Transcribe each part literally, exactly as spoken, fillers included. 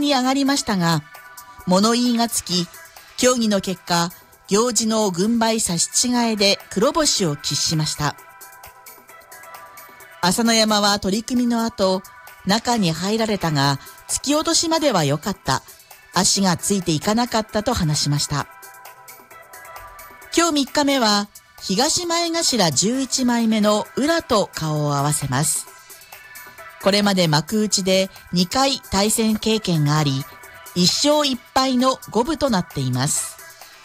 に上がりましたが、物言いがつき、協議の結果、行司の軍配差し違えで黒星を喫しました。朝乃山は取り組みの後、中に入られたが、突き落としまでは良かった。足がついていかなかったと話しました。今日みっかめは、東前頭じゅういちまいめの宇良と顔を合わせます。これまで幕内でにかい対戦経験があり、いっしょういっぱいの五分となっています。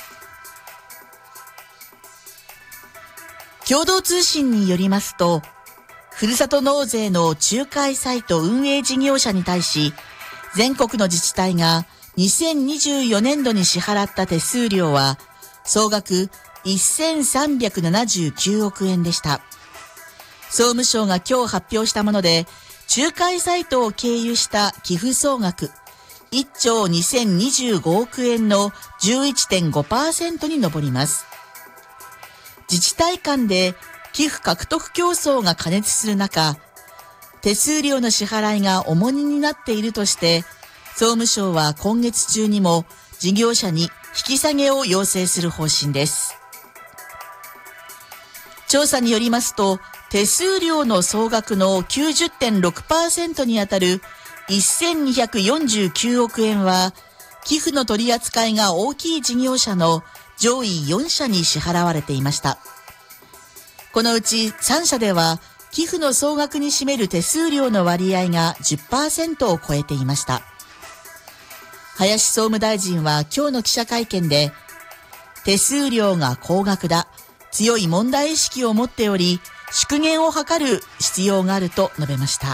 共同通信によりますと、ふるさと納税の仲介サイト運営事業者に対し、全国の自治体がにせんにじゅうよねんどに支払った手数料は、総額せんさんびゃくななじゅうきゅうおくえんでした。総務省が今日発表したもので、仲介サイトを経由した寄付総額いっちょうにせんにじゅうごおくえんの じゅういってんごパーセント に上ります。自治体間で寄付獲得競争が過熱する中、手数料の支払いが重荷になっているとして、総務省は今月中にも事業者に引き下げを要請する方針です。調査によりますと、手数料の総額の きゅうじゅってんろくパーセント にあたるせんにひゃくよんじゅうきゅうおくえんは、寄付の取り扱いが大きい事業者の上位よんしゃに支払われていました。このうちさんしゃでは、寄付の総額に占める手数料の割合が じゅっパーセント を超えていました。林総務大臣は今日の記者会見で、手数料が高額だ、強い問題意識を持っており、縮減を図る必要があると述べました。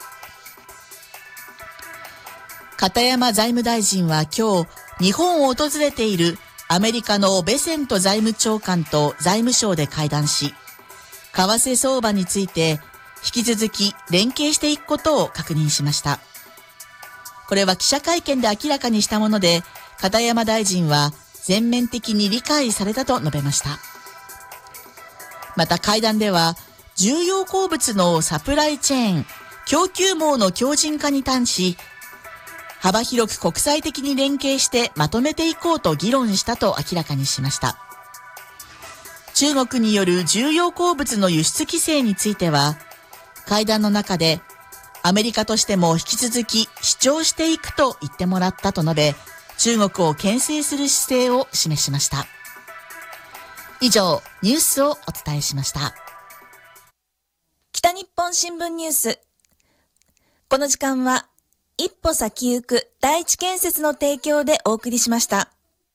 片山財務大臣は今日、日本を訪れているアメリカのベセント財務長官と財務省で会談し、為替相場について引き続き連携していくことを確認しました。これは記者会見で明らかにしたもので、片山大臣は全面的に理解されたと述べました。また会談では、重要鉱物のサプライチェーン、供給網の強靭化に関し、幅広く国際的に連携してまとめていこうと議論したと明らかにしました。中国による重要鉱物の輸出規制については、会談の中でアメリカとしても引き続き主張していくと言ってもらったと述べ、中国を牽制する姿勢を示しました。以上、ニュースをお伝えしました。 北日本新聞ニュース。この時間は、一歩先行く第一建設の提供でお送りしました。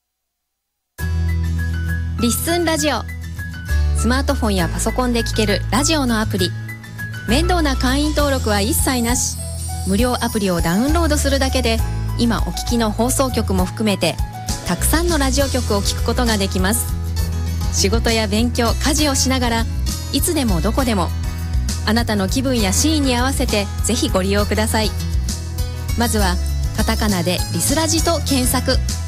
リッスンラジオ。スマートフォンやパソコンで聞けるラジオのアプリ。面倒な会員登録は一切なし。無料アプリをダウンロードするだけで、今お聞きの放送局も含めて、たくさんのラジオ局を聞くことができます。仕事や勉強、家事をしながら、いつでもどこでも、あなたの気分やシーンに合わせてぜひご利用ください。まずはカタカナでリスラジと検索。